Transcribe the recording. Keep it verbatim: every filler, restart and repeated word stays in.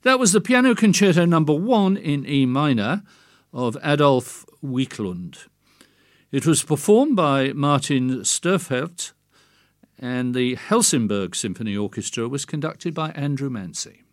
That was the Piano Concerto Number One in E minor of Adolf Wieklund. It was performed by Martin Sturfeld, and the Helsingborg Symphony Orchestra was conducted by Andrew Mancy.